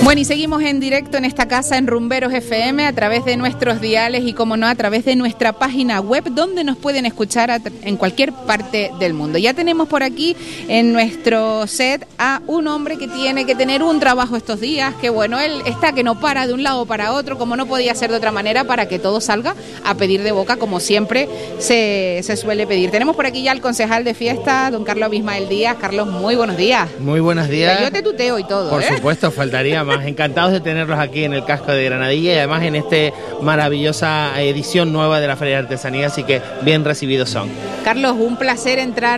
Bueno, y seguimos en directo en esta casa en Rumberos FM a través de nuestros diales y, como no, a través de nuestra página web, donde nos pueden escuchar en cualquier parte del mundo. Ya tenemos por aquí en nuestro set a un hombre que tiene que tener un trabajo estos días, que bueno, él está que no para de un lado para otro, como no podía ser de otra manera, para que todo salga a pedir de boca, como siempre se suele pedir. Tenemos por aquí ya al concejal de fiesta, don Carlos Abismael Díaz. Carlos, muy buenos días. Muy buenos días. Yo te tuteo y todo. Por supuesto, faltaría más. Encantados de tenerlos aquí en el casco de Granadilla y además en esta maravillosa edición nueva de la Feria de Artesanía, así que bien recibidos son. Carlos, un placer entrar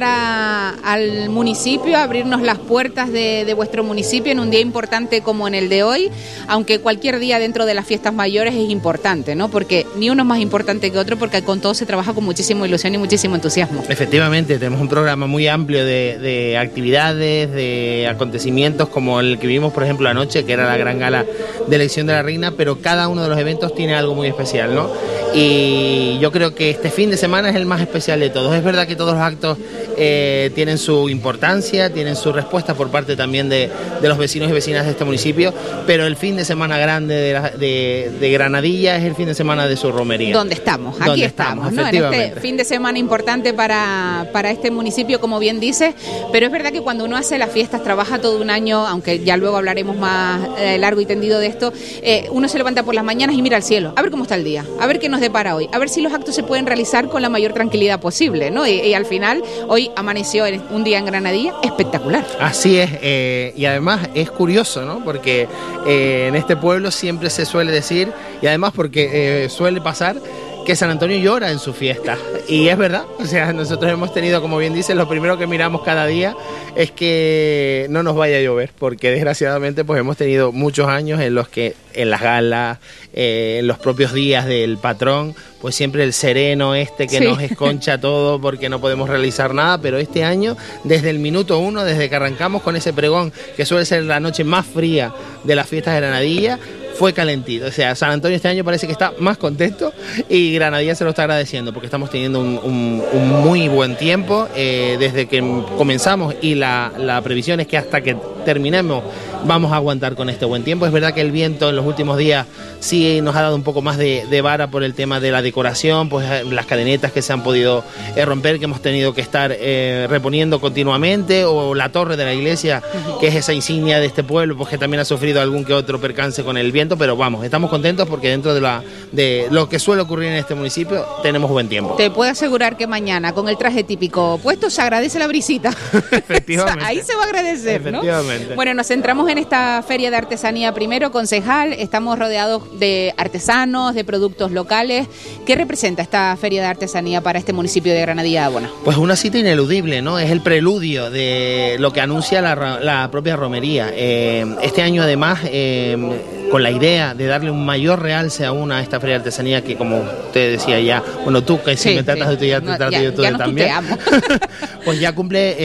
al municipio, abrirnos las puertas de vuestro municipio en un día importante como en el de hoy, aunque cualquier día dentro de las fiestas mayores es importante, ¿no? Porque ni uno es más importante que otro, porque con todo se trabaja con muchísima ilusión y muchísimo entusiasmo. Efectivamente, tenemos un programa muy amplio de actividades, de acontecimientos, como el que vimos, por ejemplo, anoche, que era la gran gala de elección de la reina, pero cada uno de los eventos tiene algo muy especial, ¿no? Y yo creo que este fin de semana es el más especial de todos. Es verdad que todos los actos tienen su importancia, tienen su respuesta por parte también de los vecinos y vecinas de este municipio, pero el fin de semana grande de Granadilla es el fin de semana de su romería. ¿Dónde estamos? Aquí estamos, ¿no? En este fin de semana importante para este municipio, como bien dices, pero es verdad que cuando uno hace las fiestas, trabaja todo un año, aunque ya luego hablaremos más largo y tendido de esto, uno se levanta por las mañanas y mira al cielo, a ver cómo está el día, a ver qué nos depara hoy, a ver si los actos se pueden realizar con la mayor tranquilidad posible, ¿no? Y al final, hoy amaneció un día en Granadilla espectacular. Así es, y además es curioso, ¿no? Porque en este pueblo siempre se suele decir, y además porque suele pasar, que San Antonio llora en su fiesta, y es verdad. O sea, nosotros hemos tenido, como bien dices, lo primero que miramos cada día es que no nos vaya a llover, porque desgraciadamente pues hemos tenido muchos años en los que en las galas, en los propios días del patrón, pues siempre el sereno que nos esconcha todo porque no podemos realizar nada, pero este año, desde el minuto 1, desde que arrancamos con ese pregón, que suele ser la noche más fría de las fiestas de Granadilla, fue calentito. O sea, San Antonio este año parece que está más contento y Granadilla se lo está agradeciendo porque estamos teniendo un muy buen tiempo desde que comenzamos, y la previsión es que hasta que terminemos vamos a aguantar con este buen tiempo. Es verdad que el viento en los últimos días sí nos ha dado un poco más de vara por el tema de la decoración, pues las cadenetas que se han podido romper, que hemos tenido que estar reponiendo continuamente, o la torre de la iglesia, que es esa insignia de este pueblo, pues que también ha sufrido algún que otro percance con el viento, pero vamos, estamos contentos porque dentro de lo que suele ocurrir en este municipio tenemos buen tiempo. Te puedo asegurar que mañana, con el traje típico puesto, se agradece la brisita. Efectivamente. Ahí se va a agradecer, ¿no? Efectivamente. Bueno, nos centramos en esta feria de artesanía primero, concejal. Estamos rodeados de artesanos, de productos locales. ¿Qué representa esta feria de artesanía para este municipio de Granadilla de Abona? Pues una cita ineludible, ¿no? Es el preludio de lo que anuncia la propia romería. Este año, además, con la idea de darle un mayor realce aún a esta feria de artesanía, que, como te decía ya, bueno, tú que si me tratas de tú, ya te trato yo tú de también, pues ya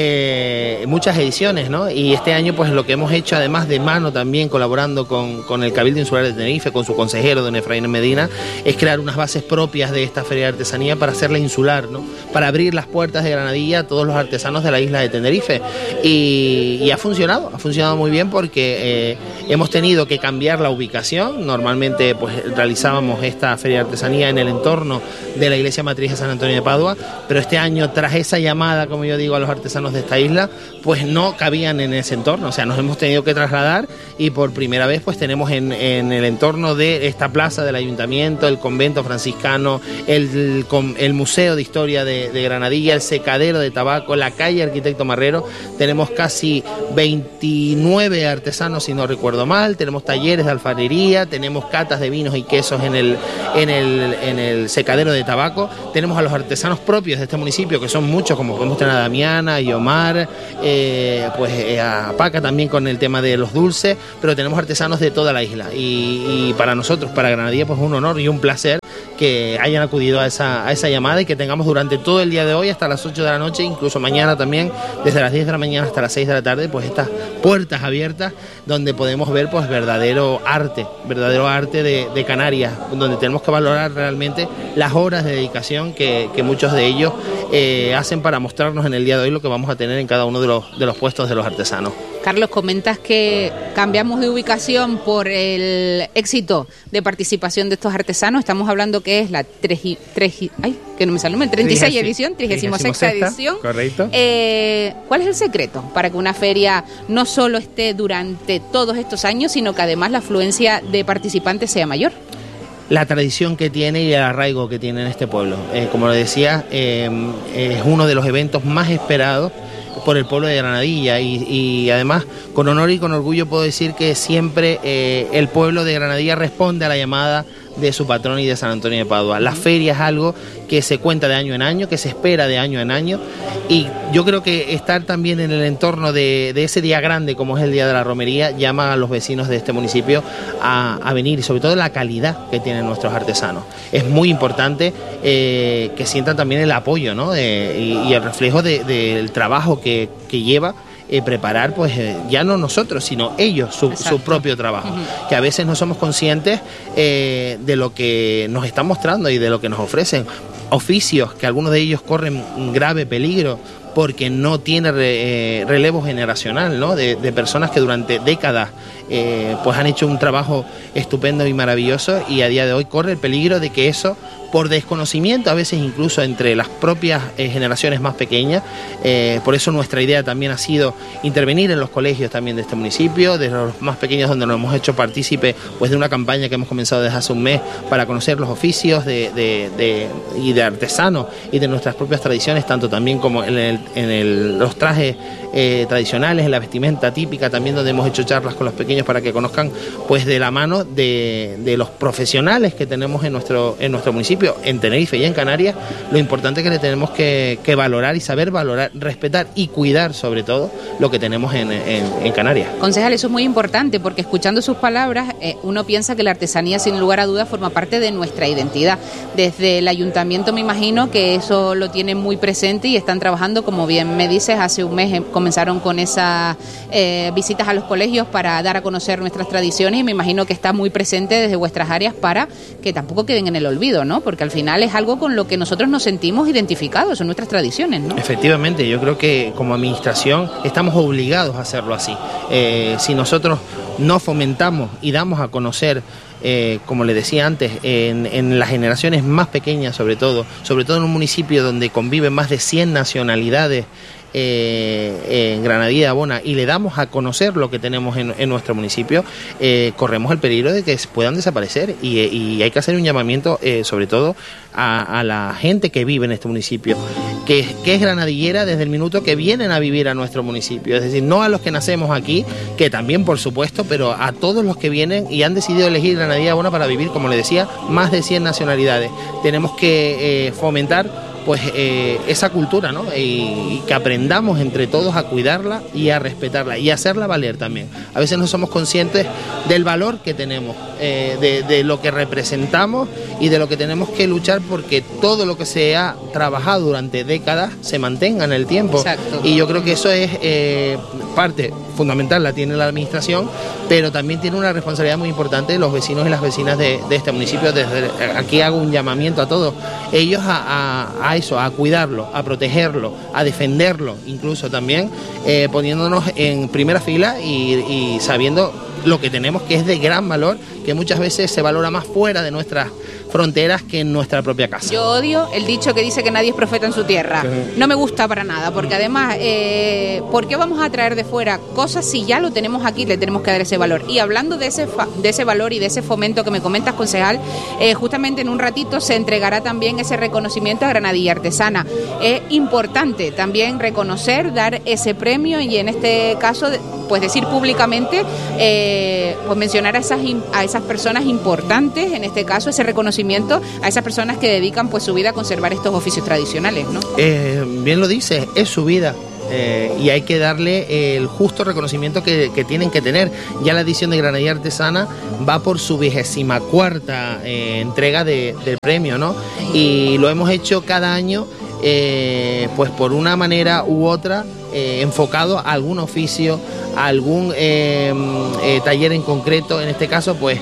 cumple muchas ediciones, ¿no? Y este año, pues lo que hemos hecho, además de mano también colaborando con el Cabildo Insular de Tenerife, con su consejero, don Efraín Medina, es crear unas bases propias de esta feria de artesanía para hacerla insular, ¿no? Para abrir las puertas de Granadilla a todos los artesanos de la isla de Tenerife. Y ha funcionado muy bien, porque hemos tenido que cambiar la ubicación. Normalmente pues realizábamos esta feria de artesanía en el entorno de la iglesia matriz de San Antonio de Padua, pero este año, tras esa llamada, como yo digo, a los artesanos de esta isla, pues no cabían en ese entorno. O sea, nos hemos tenido que trasladar, y por primera vez pues tenemos en el entorno de esta plaza del ayuntamiento, el convento franciscano, el museo de historia de Granadilla, el secadero de tabaco, la calle Arquitecto Marrero. Tenemos casi 29 artesanos, si no recuerdo mal. Tenemos talleres de alfarería, tenemos catas de vinos y quesos en el secadero de tabaco. Tenemos a los artesanos propios de este municipio, que son muchos, como podemos tener a Damiana y Omar, a Paca también con el tema de los dulces, pero tenemos artesanos de toda la isla, y para nosotros, para Granadilla, pues un honor y un placer que hayan acudido a esa llamada, y que tengamos durante todo el día de hoy hasta las 8 de la noche, incluso mañana también, desde las 10 de la mañana hasta las 6 de la tarde, pues estas puertas abiertas donde podemos ver pues verdadero arte de Canarias, donde tenemos que valorar realmente las horas de dedicación que muchos de ellos hacen para mostrarnos en el día de hoy lo que vamos a tener en cada uno de los puestos de los artesanos. Carlos, comentas que cambiamos de ubicación por el éxito de participación de estos artesanos. Estamos hablando que es la 36 edición, 36ª edición. Correcto. ¿Cuál es el secreto para que una feria no solo esté durante todos estos años, sino que además la afluencia de participantes sea mayor? La tradición que tiene y el arraigo que tiene en este pueblo. Como lo decía, es uno de los eventos más esperados por el pueblo de Granadilla y además con honor y con orgullo puedo decir que siempre el pueblo de Granadilla responde a la llamada de su patrón y de San Antonio de Padua. La feria es algo que se cuenta de año en año, que se espera de año en año, y yo creo que estar también en el entorno de ese día grande como es el Día de la Romería llama a los vecinos de este municipio a venir, y sobre todo la calidad que tienen nuestros artesanos. Es muy importante que sientan también el apoyo, ¿no? Y el reflejo del trabajo que lleva preparar, pues ya no nosotros, sino ellos, su propio trabajo, que a veces no somos conscientes de lo que nos están mostrando y de lo que nos ofrecen. Oficios que algunos de ellos corren un grave peligro porque no tiene relevo generacional, ¿no? De personas que durante décadas pues han hecho un trabajo estupendo y maravilloso, y a día de hoy corre el peligro de que eso, por desconocimiento, a veces incluso entre las propias generaciones más pequeñas, por eso nuestra idea también ha sido intervenir en los colegios también de este municipio, desde los más pequeños, donde nos hemos hecho partícipe pues de una campaña que hemos comenzado desde hace un mes para conocer los oficios y de artesanos y de nuestras propias tradiciones, tanto también como en los trajes tradicionales, en la vestimenta típica, también donde hemos hecho charlas con los pequeños para que conozcan pues de la mano de los profesionales que tenemos en nuestro municipio, en Tenerife y en Canarias, lo importante que le tenemos que valorar y saber valorar, respetar y cuidar sobre todo lo que tenemos en Canarias. Concejal, eso es muy importante porque escuchando sus palabras uno piensa que la artesanía sin lugar a dudas forma parte de nuestra identidad. Desde el ayuntamiento me imagino que eso lo tienen muy presente y están trabajando, como bien me dices, hace un mes comenzaron con esas visitas a los colegios para dar a conocer nuestras tradiciones, y me imagino que está muy presente desde vuestras áreas para que tampoco queden en el olvido, ¿no? Porque al final es algo con lo que nosotros nos sentimos identificados, son nuestras tradiciones, ¿no? Efectivamente, yo creo que como administración estamos obligados a hacerlo así. Si nosotros no fomentamos y damos a conocer, como le decía antes, en las generaciones más pequeñas sobre todo en un municipio donde conviven más de 100 nacionalidades, en Granadilla de Abona, y le damos a conocer lo que tenemos en nuestro municipio, corremos el peligro de que puedan desaparecer, y hay que hacer un llamamiento sobre todo a la gente que vive en este municipio, que es granadillera desde el minuto que vienen a vivir a nuestro municipio, es decir, no a los que nacemos aquí, que también por supuesto, pero a todos los que vienen y han decidido elegir Granadilla de Abona para vivir, como le decía, más de 100 nacionalidades. Tenemos que fomentar pues esa cultura, ¿no? Y que aprendamos entre todos a cuidarla y a respetarla y a hacerla valer también. A veces no somos conscientes del valor que tenemos, de lo que representamos y de lo que tenemos que luchar porque todo lo que se ha trabajado durante décadas se mantenga en el tiempo. Exacto. Y yo creo que eso es parte fundamental, la tiene la administración, pero también tiene una responsabilidad muy importante de los vecinos y las vecinas de este municipio. Desde aquí hago un llamamiento a todos ellos a eso, a cuidarlo, a protegerlo, a defenderlo, incluso también poniéndonos en primera fila y sabiendo lo que tenemos, que es de gran valor, que muchas veces se valora más fuera de nuestras fronteras que en nuestra propia casa. Yo odio el dicho que dice que nadie es profeta en su tierra. No me gusta para nada, porque además, ¿por qué vamos a traer de fuera cosas si ya lo tenemos aquí? Le tenemos que dar ese valor. Y hablando de ese valor y de ese fomento que me comentas, concejal, justamente en un ratito se entregará también ese reconocimiento a Granadilla Artesana. Es importante también reconocer, dar ese premio y en este caso, pues decir públicamente, pues mencionar a esas personas importantes, en este caso ese reconocimiento a esas personas que dedican pues su vida a conservar estos oficios tradicionales, ¿no? Bien lo dices, es su vida. Y hay que darle el justo reconocimiento que tienen que tener. Ya la edición de Granadilla Artesana va por su 24ª entrega del premio, ¿no? Y lo hemos hecho cada año, pues por una manera u otra, enfocado a algún oficio, a algún taller en concreto. En este caso, pues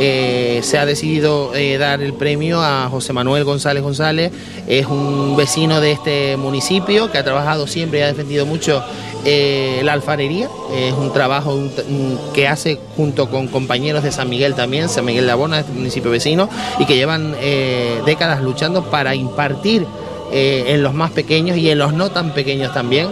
se ha decidido dar el premio a José Manuel González González. Es un vecino de este municipio que ha trabajado siempre y ha defendido mucho La alfarería es un trabajo que hace junto con compañeros de San Miguel también, San Miguel de Abona, este municipio vecino, y que llevan décadas luchando para impartir en los más pequeños y en los no tan pequeños también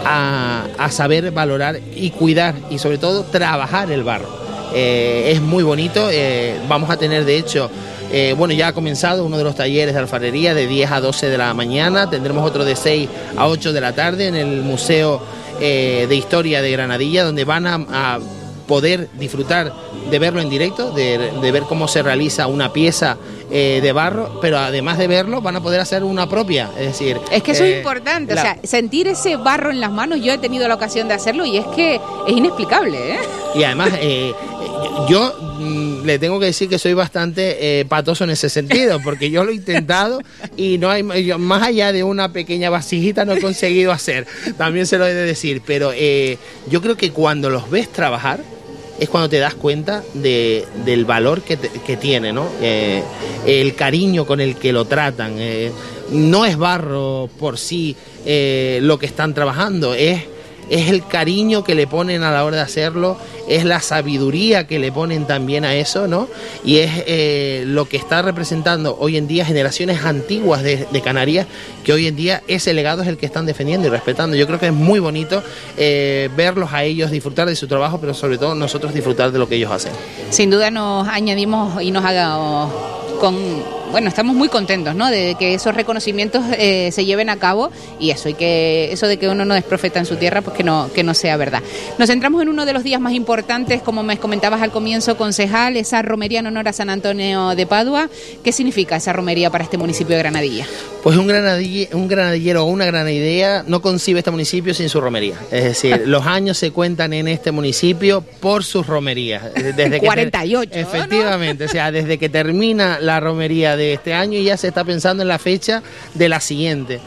a saber valorar y cuidar y sobre todo trabajar el barro. Es muy bonito, vamos a tener de hecho, bueno, ya ha comenzado uno de los talleres de alfarería de 10 a 12 de la mañana, tendremos otro de 6 a 8 de la tarde en el Museo de Historia de Granadilla, donde van a poder disfrutar de verlo en directo, de ver cómo se realiza una pieza de barro, pero además de verlo van a poder hacer una propia, es decir... Es que eso es importante, o sea, sentir ese barro en las manos, yo he tenido la ocasión de hacerlo y es que es inexplicable, ¿eh? Y además, yo le tengo que decir que soy bastante patoso en ese sentido, porque yo lo he intentado y no hay, más allá de una pequeña vasijita no he conseguido hacer, también se lo he de decir, pero yo creo que cuando los ves trabajar, es cuando te das cuenta del valor que tiene, ¿no? El cariño con el que lo tratan. No es barro por sí lo que están trabajando, es el cariño que le ponen a la hora de hacerlo, es la sabiduría que le ponen también a eso, ¿no? Y es lo que está representando hoy en día generaciones antiguas de Canarias, que hoy en día ese legado es el que están defendiendo y respetando. Yo creo que es muy bonito verlos a ellos disfrutar de su trabajo, pero sobre todo nosotros disfrutar de lo que ellos hacen. Sin duda nos añadimos y nos hagamos bueno, estamos muy contentos, ¿no?, de que esos reconocimientos se lleven a cabo y eso de que uno no es profeta en su tierra, pues que no sea verdad. Nos centramos en uno de los días más importantes, como me comentabas al comienzo, concejal, esa romería en honor a San Antonio de Padua. ¿Qué significa esa romería para este municipio de Granadilla? Pues un granadillero o una granadidea no concibe este municipio sin su romería. Es decir, los años se cuentan en este municipio por sus romerías. Desde 48. Efectivamente, ¿no? O sea, desde que termina la romería de este año y ya se está pensando en la fecha de la siguiente.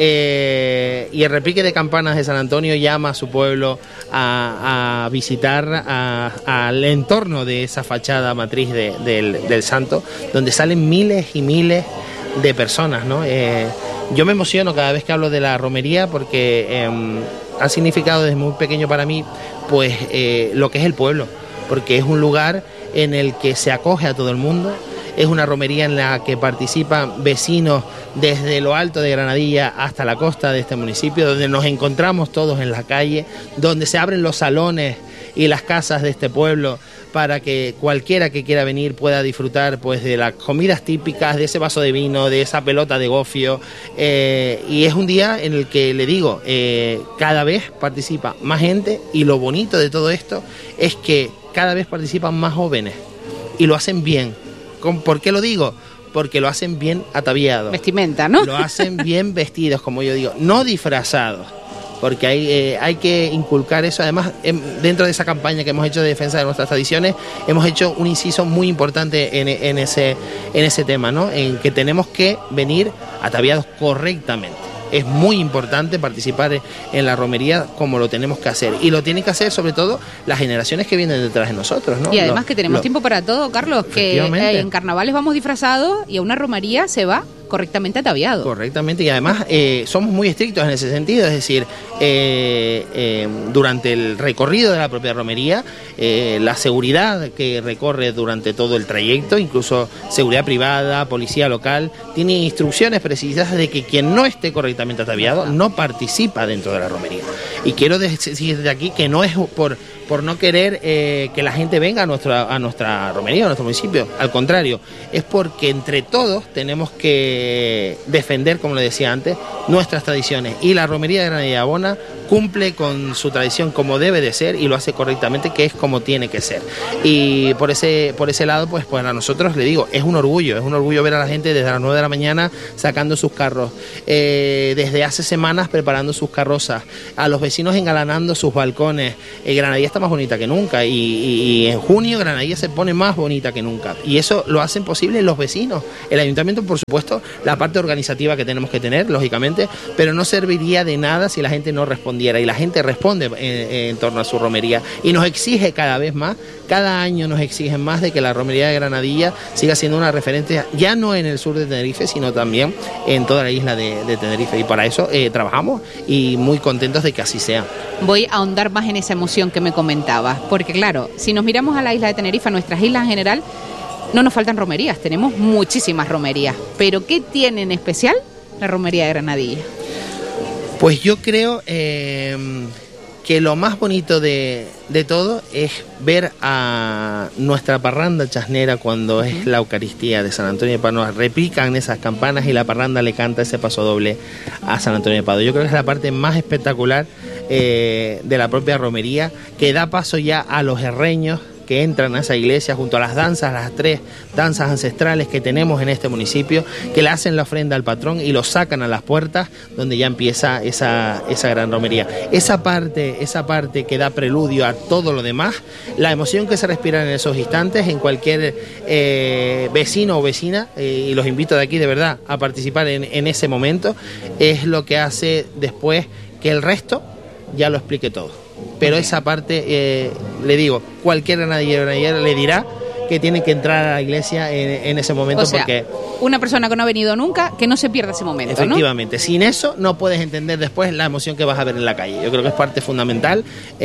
Y el repique de campanas de San Antonio llama a su pueblo a visitar al entorno de esa fachada matriz del santo, donde salen miles y miles de personas, ¿no? Yo me emociono cada vez que hablo de la romería porque ha significado desde muy pequeño para mí pues lo que es el pueblo, porque es un lugar en el que se acoge a todo el mundo. Es una romería en la que participan vecinos desde lo alto de Granadilla hasta la costa de este municipio, donde nos encontramos todos en la calle, donde se abren los salones y las casas de este pueblo para que cualquiera que quiera venir pueda disfrutar pues de las comidas típicas, de ese vaso de vino, de esa pelota de gofio, y es un día en el que, le digo, cada vez participa más gente y lo bonito de todo esto es que cada vez participan más jóvenes y lo hacen bien. ¿Por qué lo digo? Porque lo hacen bien ataviados. Vestimenta, ¿no? Lo hacen bien vestidos, como yo digo, no disfrazados. Porque hay que inculcar eso. Además, dentro de esa campaña que hemos hecho de defensa de nuestras tradiciones, hemos hecho un inciso muy importante en ese tema, ¿no? En que tenemos que venir ataviados correctamente. Es muy importante participar en la romería como lo tenemos que hacer. Y lo tienen que hacer sobre todo las generaciones que vienen detrás de nosotros, ¿no? Y además que tenemos tiempo para todo, Carlos, que en carnavales vamos disfrazados y a una romería se va correctamente ataviado. Correctamente, y además somos muy estrictos en ese sentido, es decir, durante el recorrido de la propia romería, la seguridad que recorre durante todo el trayecto, incluso seguridad privada, policía local, tiene instrucciones precisas de que quien no esté correctamente ataviado no participa dentro de la romería. Y quiero decir de aquí que no es por no querer que la gente venga a nuestra romería, a nuestro municipio. Al contrario, es porque entre todos tenemos que defender, como le decía antes, nuestras tradiciones. Y la romería de Granadilla Abona cumple con su tradición como debe de ser y lo hace correctamente, que es como tiene que ser. Y por ese lado, pues a nosotros, le digo, es un orgullo ver a la gente desde las 9 de la mañana sacando sus carros, desde hace semanas preparando sus carrozas, a los vecinos engalanando sus balcones. Granadilla está más bonita que nunca y en junio Granadilla se pone más bonita que nunca, y eso lo hacen posible los vecinos, el ayuntamiento, por supuesto, la parte organizativa que tenemos que tener, lógicamente, pero no serviría de nada si la gente no responde respondiera, y la gente responde en torno a su romería, y nos exige cada vez más, cada año nos exigen más de que la romería de Granadilla siga siendo una referencia, ya no en el sur de Tenerife, sino también en toda la isla de Tenerife, y para eso trabajamos y muy contentos de que así sea. Voy a ahondar más en esa emoción que me comentabas, porque claro, si nos miramos a la isla de Tenerife, a nuestras islas en general, no nos faltan romerías, tenemos muchísimas romerías, pero ¿qué tiene en especial la romería de Granadilla? Pues yo creo que lo más bonito de todo es ver a nuestra parranda chasnera cuando es la Eucaristía de San Antonio de Padua. Repican esas campanas y la parranda le canta ese paso doble a San Antonio de Padua. Yo creo que es la parte más espectacular de la propia romería, que da paso ya a los herreños que entran a esa iglesia junto a las danzas, las 3 danzas ancestrales que tenemos en este municipio, que le hacen la ofrenda al patrón y lo sacan a las puertas donde ya empieza esa gran romería. Esa parte que da preludio a todo lo demás, la emoción que se respira en esos instantes, en cualquier vecino o vecina, y los invito de aquí de verdad a participar en ese momento, es lo que hace después que el resto ya lo explique todo. Pero esa parte, le digo, cualquier granadillero le dirá que tiene que entrar a la iglesia en ese momento, o sea, porque una persona que no ha venido nunca, que no se pierda ese momento, efectivamente, ¿no? Sin eso no puedes entender después la emoción que vas a ver en la calle. Yo creo que es parte fundamental,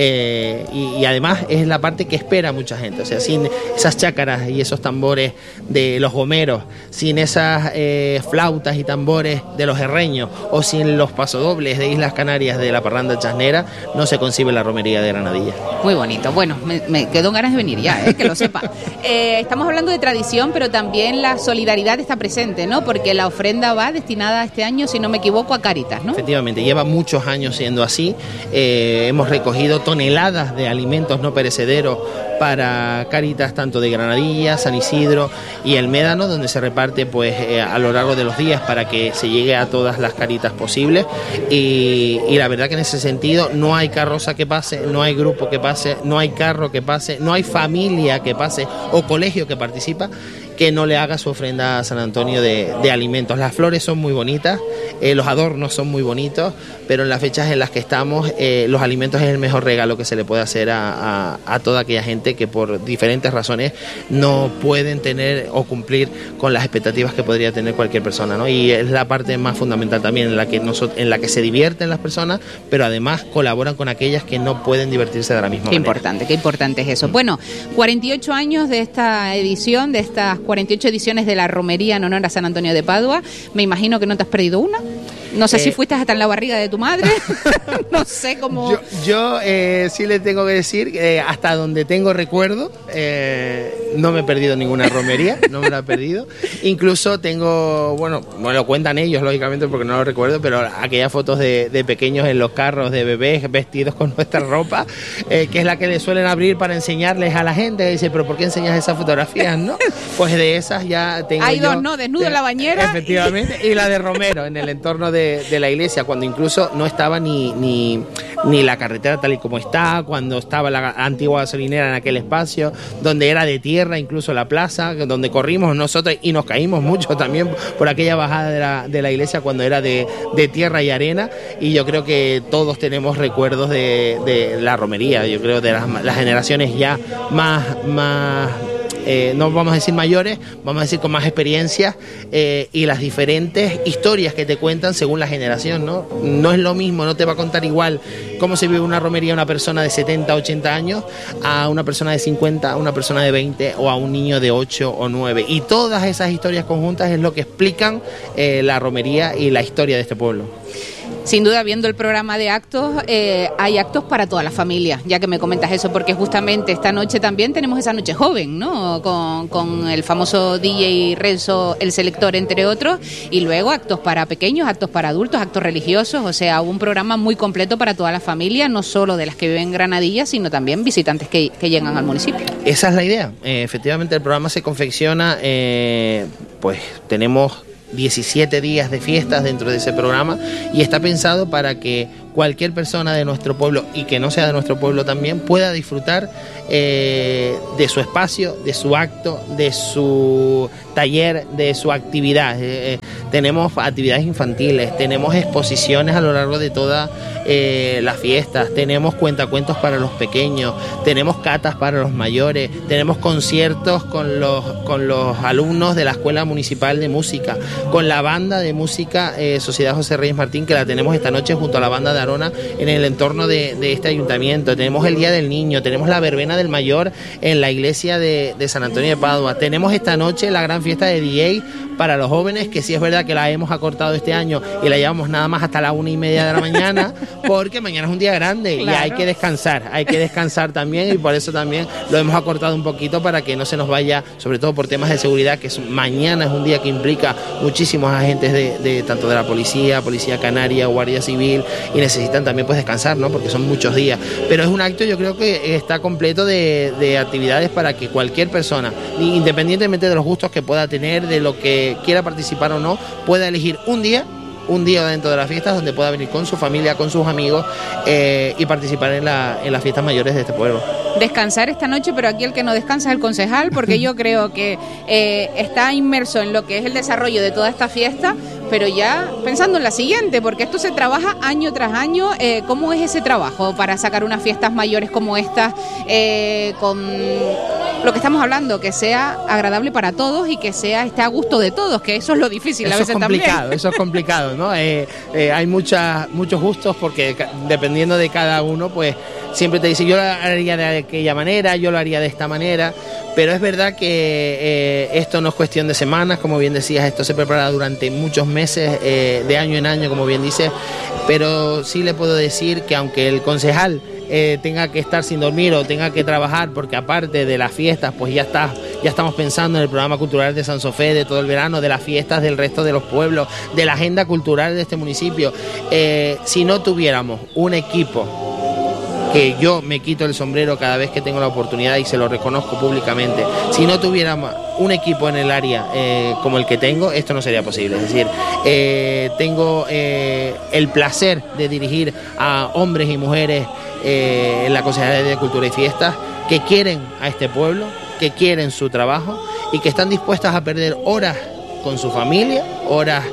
y además es la parte que espera mucha gente. O sea, sin esas chácaras y esos tambores de los gomeros, sin esas flautas y tambores de los herreños, o sin los pasodobles de Islas Canarias de la parranda chasnera, no se concibe la romería de Granadilla. Muy bonito. Bueno, me quedó ganas de venir ya, que lo sepa. Estamos hablando de tradición, pero también la solidaridad está presente, ¿no? Porque la ofrenda va destinada este año, si no me equivoco, a Cáritas, ¿no? Efectivamente, lleva muchos años siendo así. Hemos recogido toneladas de alimentos no perecederos para Cáritas, tanto de Granadilla, San Isidro y el Médano, donde se reparte pues a lo largo de los días para que se llegue a todas las Cáritas posibles. Y la verdad que en ese sentido no hay carroza que pase, no hay grupo que pase, no hay carro que pase, no hay familia que pase o colegio que participa que no le haga su ofrenda a San Antonio de alimentos. Las flores son muy bonitas, los adornos son muy bonitos, pero en las fechas en las que estamos, los alimentos es el mejor regalo que se le puede hacer a toda aquella gente que por diferentes razones no pueden tener o cumplir con las expectativas que podría tener cualquier persona, ¿no? Y es la parte más fundamental también en la que se divierten las personas, pero además colaboran con aquellas que no pueden divertirse de la misma manera. Qué importante es eso. Bueno, 48 años de esta edición, de estas 48 ediciones de la romería en honor a San Antonio de Padua. Me imagino que no te has perdido una. No sé si fuiste hasta en la barriga de tu madre. No sé cómo... Yo sí le tengo que decir, hasta donde tengo recuerdo, no me he perdido ninguna romería, no me la he perdido. Incluso tengo, bueno, me lo cuentan ellos, lógicamente, porque no lo recuerdo, pero aquellas fotos de pequeños en los carros, de bebés vestidos con nuestra ropa, que es la que le suelen abrir para enseñarles a la gente. Dice, pero ¿por qué enseñas esas fotografías, no? Pues de esas ya tengo Hay dos, ¿no? Desnudo en la bañera. Efectivamente, y la de Romero, en el entorno de la iglesia, cuando incluso no estaba ni la carretera tal y como está, cuando estaba la antigua gasolinera en aquel espacio, donde era de tierra, incluso la plaza, donde corrimos nosotros y nos caímos mucho también por aquella bajada de la iglesia cuando era de tierra y arena. Y yo creo que todos tenemos recuerdos de la romería. Yo creo de las generaciones ya más no vamos a decir mayores, vamos a decir con más experiencia, y las diferentes historias que te cuentan según la generación, ¿no? No es lo mismo, no te va a contar igual cómo se vive una romería una persona de 70, 80 años a una persona de 50, a una persona de 20 o a un niño de 8 o 9. Y todas esas historias conjuntas es lo que explican la romería y la historia de este pueblo. Sin duda, viendo el programa de actos, hay actos para toda la familia, ya que me comentas eso, porque justamente esta noche también tenemos esa noche joven, ¿no? Con el famoso DJ Renzo, el selector, entre otros, y luego actos para pequeños, actos para adultos, actos religiosos, o sea, un programa muy completo para toda la familia, no solo de las que viven en Granadilla, sino también visitantes que llegan al municipio. Esa es la idea. Efectivamente, el programa se confecciona, pues tenemos 17 días de fiestas dentro de ese programa y está pensado para que cualquier persona de nuestro pueblo y que no sea de nuestro pueblo también pueda disfrutar de su espacio, de su acto, de su taller, de su actividad. Tenemos actividades infantiles, tenemos exposiciones a lo largo de todas las fiestas, tenemos cuentacuentos para los pequeños, tenemos catas para los mayores, tenemos conciertos con los alumnos de la Escuela Municipal de Música, con la banda de música Sociedad José Reyes Martín, que la tenemos esta noche junto a la banda de Arona en el entorno de este ayuntamiento. Tenemos el Día del Niño, tenemos la verbena del mayor en la iglesia de San Antonio de Padua, tenemos esta noche la gran fiesta de DJ para los jóvenes, que sí es verdad que la hemos acortado este año y la llevamos nada más hasta las 1:30 de la mañana, porque mañana es un día grande. Claro. Y hay que descansar también, y por eso también lo hemos acortado un poquito para que no se nos vaya, sobre todo por temas de seguridad, que mañana es un día que implica muchísimos agentes de tanto de la policía canaria, guardia civil, y necesitan también pues descansar, ¿no? Porque son muchos días, pero es un acto, yo creo que está completo de actividades para que cualquier persona, independientemente de los gustos que pueda tener, de lo que quiera participar o no, pueda elegir un día dentro de las fiestas donde pueda venir con su familia, con sus amigos y participar en las fiestas mayores de este pueblo. Descansar esta noche, pero aquí el que no descansa es el concejal, porque yo creo que está inmerso en lo que es el desarrollo de toda esta fiesta, pero ya pensando en la siguiente, porque esto se trabaja año tras año. ¿Cómo es ese trabajo para sacar unas fiestas mayores como estas, con lo que estamos hablando, que sea agradable para todos y que esté a gusto de todos, que eso es lo difícil a veces también? Eso es complicado, ¿no? Hay muchos gustos, porque dependiendo de cada uno, pues siempre te dice, yo lo haría de aquella manera, yo lo haría de esta manera, pero es verdad que esto no es cuestión de semanas, como bien decías, esto se prepara durante muchos meses, de año en año, como bien dices, pero sí le puedo decir que aunque el concejal tenga que estar sin dormir o tenga que trabajar, porque aparte de las fiestas, pues ya estamos pensando en el programa cultural de San Sofé de todo el verano, de las fiestas del resto de los pueblos, de la agenda cultural de este municipio. Si no tuviéramos un equipo, que yo me quito el sombrero cada vez que tengo la oportunidad y se lo reconozco públicamente, si no tuviéramos un equipo en el área como el que tengo, esto no sería posible. Es decir, tengo el placer de dirigir a hombres y mujeres en la Concejalía de Cultura y Fiestas que quieren a este pueblo, que quieren su trabajo y que están dispuestas a perder horas con su familia, horas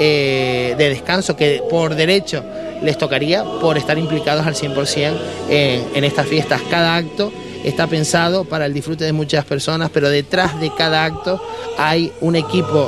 de descanso que por derecho les tocaría por estar implicados al 100% en estas fiestas. Cada acto está pensado para el disfrute de muchas personas, pero detrás de cada acto hay un equipo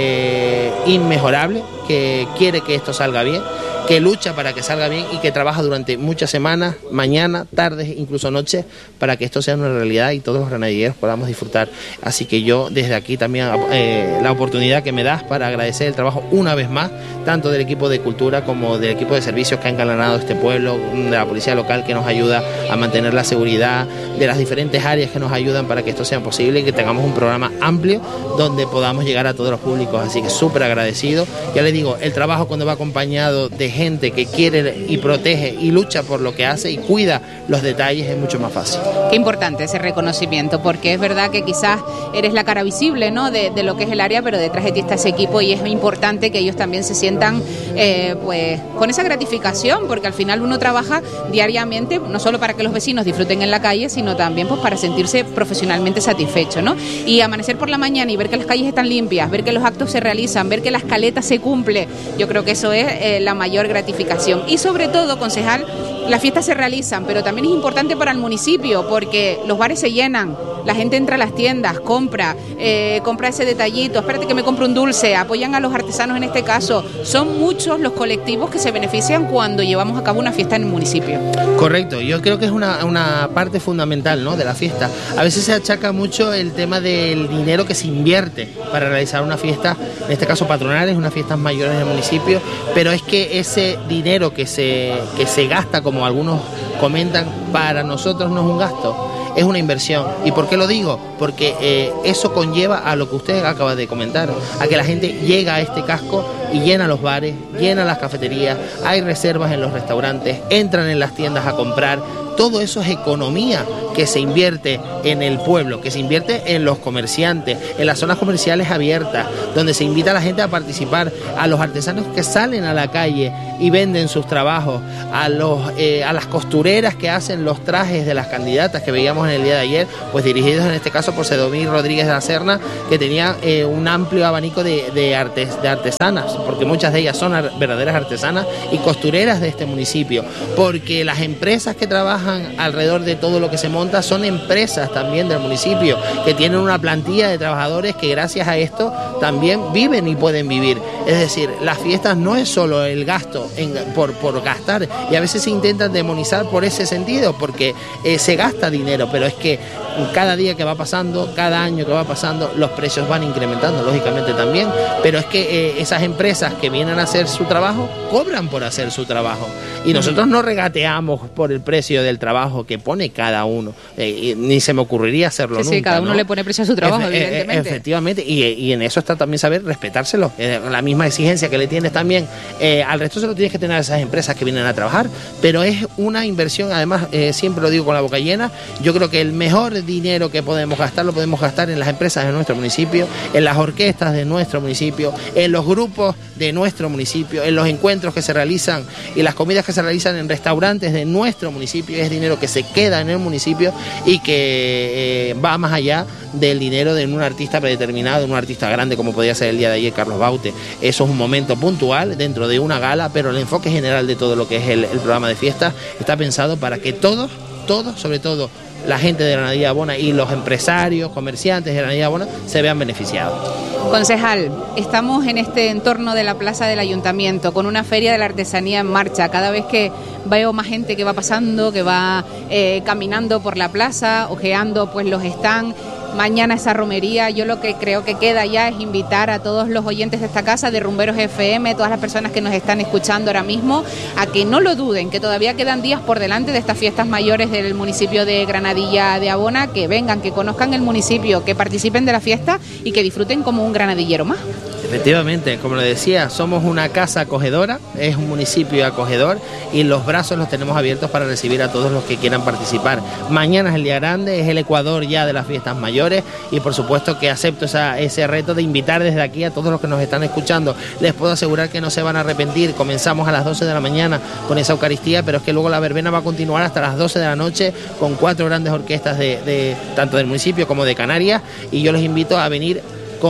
inmejorable que quiere que esto salga bien, que lucha para que salga bien y que trabaja durante muchas semanas, mañana, tardes, incluso noches, para que esto sea una realidad y todos los granadilleros podamos disfrutar. Así que yo desde aquí también la oportunidad que me das para agradecer el trabajo una vez más, tanto del equipo de cultura como del equipo de servicios que ha engalanado este pueblo, de la policía local que nos ayuda a mantener la seguridad, de las diferentes áreas que nos ayudan para que esto sea posible y que tengamos un programa amplio donde podamos llegar a todos los públicos. Así que súper agradecido. Ya les digo, el trabajo cuando va acompañado de gente que quiere y protege y lucha por lo que hace y cuida los detalles es mucho más fácil. Qué importante ese reconocimiento, porque es verdad que quizás eres la cara visible, ¿no?, de lo que es el área, pero detrás de ti está ese equipo y es importante que ellos también se sientan pues con esa gratificación, porque al final uno trabaja diariamente no solo para que los vecinos disfruten en la calle, sino también pues para sentirse profesionalmente satisfecho, ¿no? Y amanecer por la mañana y ver que las calles están limpias, ver que los actos se realizan, ver que la escaleta se cumple, yo creo que eso es la mayor gratificación. Y sobre todo, concejal, las fiestas se realizan, pero también es importante para el municipio, porque los bares se llenan, la gente entra a las tiendas, compra ese detallito, espérate que me compro un dulce, apoyan a los artesanos en este caso. Son muchos los colectivos que se benefician cuando llevamos a cabo una fiesta en el municipio. Correcto, yo creo que es una parte fundamental, ¿no?, de la fiesta. A veces se achaca mucho el tema del dinero que se invierte para realizar una fiesta, en este caso patronales, unas fiestas mayores en el municipio, pero es que ese dinero que se gasta, como algunos comentan, para nosotros no es un gasto, es una inversión. ¿Y por qué lo digo? Porque eso conlleva a lo que usted acaba de comentar, a que la gente llega a este casco y llena los bares, llena las cafeterías, hay reservas en los restaurantes, entran en las tiendas a comprar. todo eso es economía que se invierte en el pueblo, que se invierte en los comerciantes, en las zonas comerciales abiertas, donde se invita a la gente a participar, a los artesanos que salen a la calle y venden sus trabajos, a las costureras que hacen los trajes de las candidatas que veíamos en el día de ayer, pues dirigidos en este caso por Sedomí Rodríguez de la Serna, que tenía un amplio abanico de artesanas, porque muchas de ellas son verdaderas artesanas y costureras de este municipio, porque las empresas que trabajan alrededor de todo lo que se monta son empresas también del municipio, que tienen una plantilla de trabajadores que gracias a esto también viven y pueden vivir. Es decir, las fiestas no es solo el gasto por gastar, y a veces se intentan demonizar por ese sentido, porque se gasta dinero, pero es que cada día que va pasando, cada año que va pasando, los precios van incrementando, lógicamente también, pero es que esas empresas que vienen a hacer su trabajo, cobran por hacer su trabajo, y nosotros no regateamos por el precio del trabajo que pone cada uno, ni se me ocurriría hacerlo nunca. Sí, cada uno, ¿no?, le pone precio a su trabajo, evidentemente. Efectivamente, y en eso está también saber respetárselo, la misma exigencia que le tienes también, al resto se lo tienes que tener a esas empresas que vienen a trabajar, pero es una inversión, además, siempre lo digo con la boca llena, yo creo que el mejor dinero que podemos gastar lo podemos gastar en las empresas de nuestro municipio, en las orquestas de nuestro municipio, en los grupos de nuestro municipio, en los encuentros que se realizan y las comidas que se realizan en restaurantes de nuestro municipio. Es dinero que se queda en el municipio y que va más allá del dinero de un artista predeterminado, de un artista grande como podía ser el día de ayer Carlos Baute. Eso es un momento puntual dentro de una gala, pero el enfoque general de todo lo que es el programa de fiestas está pensado para que todos, sobre todo la gente de Granadilla de Abona y los empresarios, comerciantes de Granadilla de Abona se vean beneficiados. Concejal, estamos en este entorno de la plaza del Ayuntamiento con una feria de la artesanía en marcha. Cada vez que veo más gente que va pasando, que va caminando por la plaza, ojeando pues los stands. Mañana esa romería, yo lo que creo que queda ya es invitar a todos los oyentes de esta casa, de Rumberos FM, todas las personas que nos están escuchando ahora mismo, a que no lo duden, que todavía quedan días por delante de estas fiestas mayores del municipio de Granadilla de Abona, que vengan, que conozcan el municipio, que participen de la fiesta y que disfruten como un granadillero más. Efectivamente, como le decía, somos una casa acogedora, es un municipio acogedor y los brazos los tenemos abiertos para recibir a todos los que quieran participar. Mañana es el día grande, es el Ecuador ya de las fiestas mayores y por supuesto que acepto ese reto de invitar desde aquí a todos los que nos están escuchando. Les puedo asegurar que no se van a arrepentir. Comenzamos a las 12 de la mañana con esa Eucaristía, pero es que luego la verbena va a continuar hasta las 12 de la noche con 4 grandes orquestas tanto del municipio como de Canarias, y yo les invito a venir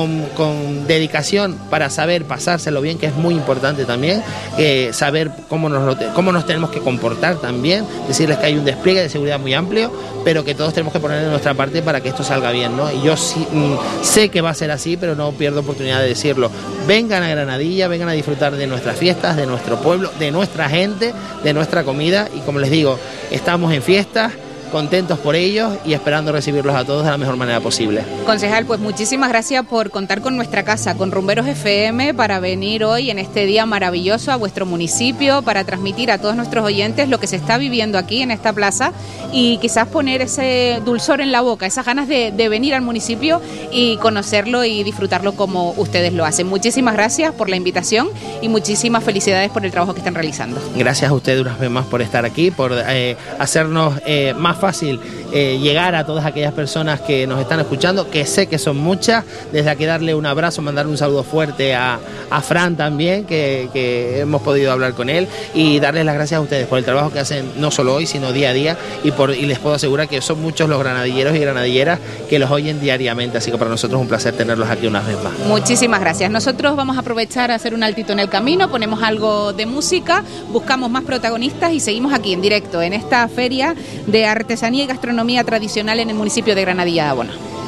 con dedicación para saber pasárselo bien, que es muy importante también, saber cómo nos tenemos que comportar también, decirles que hay un despliegue de seguridad muy amplio, pero que todos tenemos que poner de nuestra parte para que esto salga bien, ¿no? Y yo sí, sé que va a ser así, pero no pierdo oportunidad de decirlo. Vengan a Granadilla, vengan a disfrutar de nuestras fiestas, de nuestro pueblo, de nuestra gente, de nuestra comida, y como les digo, estamos en fiestas, contentos por ellos y esperando recibirlos a todos de la mejor manera posible. Concejal, pues muchísimas gracias por contar con nuestra casa, con Rumberos FM, para venir hoy en este día maravilloso a vuestro municipio, para transmitir a todos nuestros oyentes lo que se está viviendo aquí en esta plaza y quizás poner ese dulzor en la boca, esas ganas de venir al municipio y conocerlo y disfrutarlo como ustedes lo hacen. Muchísimas gracias por la invitación y muchísimas felicidades por el trabajo que están realizando. Gracias a ustedes una vez más por estar aquí, por hacernos más fácil llegar a todas aquellas personas que nos están escuchando, que sé que son muchas. Desde aquí darle un abrazo, mandarle un saludo fuerte a Fran también, que hemos podido hablar con él, y darles las gracias a ustedes por el trabajo que hacen no solo hoy, sino día a día, y les puedo asegurar que son muchos los granadilleros y granadilleras que los oyen diariamente, así que para nosotros es un placer tenerlos aquí una vez más. Muchísimas gracias. Nosotros vamos a aprovechar a hacer un altito en el camino, ponemos algo de música, buscamos más protagonistas y seguimos aquí en directo en esta feria de artesanía y gastronomía tradicional en el municipio de Granadilla de Abona.